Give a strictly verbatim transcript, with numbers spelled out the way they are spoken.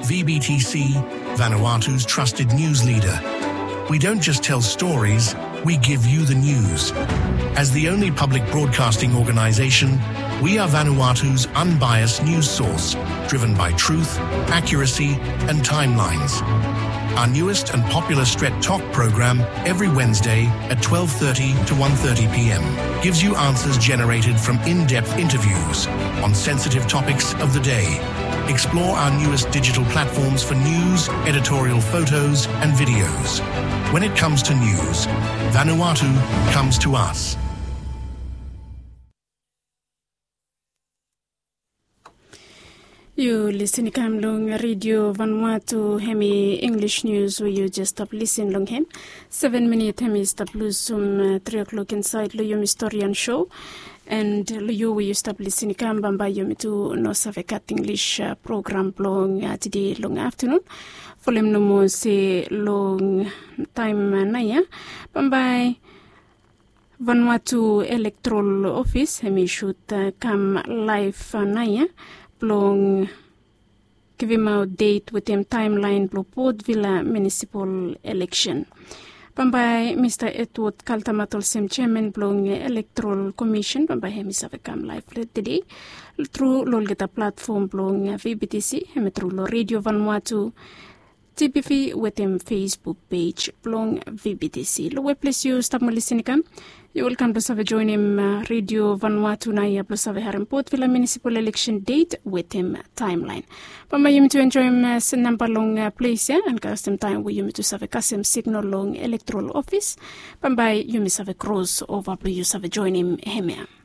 V B T C, Vanuatu's trusted news leader. We don't just tell stories, we give you the news. As the only public broadcasting organization, we are Vanuatu's unbiased news source, driven by truth, accuracy, and timelines. Our newest and popular Stret Talk program, every Wednesday at twelve thirty to one thirty p.m., gives you answers generated from in-depth interviews on sensitive topics of the day. Explore our newest digital platforms for news, editorial photos, and videos. When it comes to news, Vanuatu comes to us. You listen to long Radio Vanuatu Hemi English News where you just stop listen long him. Seven minute Hemi stop lose some uh, three o'clock inside Loyum Historian Show. And Loyo where you stop listening kam bamba yomi to no savekat English uh, program long uh, today long afternoon. Folem no mo se long time uh, naya. Bamba Vanuatu Electoral Office Hemi shoot uh, kam live uh, naya. Long give him a date with him timeline blo Port Vila municipal election. Bambai Mister Edward Kaltamatol Sem Chairman blong Electoral Commission Bambai Hemisave Kam live today through Lolgeta platform blong V B T C Hemetrulo Radio Vanuatu T P V with him Facebook page blong V B T C. Lo web place you stop listening kam. You welcome to Save join him uh, Radio Vanuatu na ya plus Save Harim Port Vila municipal election date with him timeline. Pama you to enjoy him uh, number long uh, place yeah, and custom time we you to Save custom signal long electoral office. Pamba you miss have a cross over you Save join him hemia.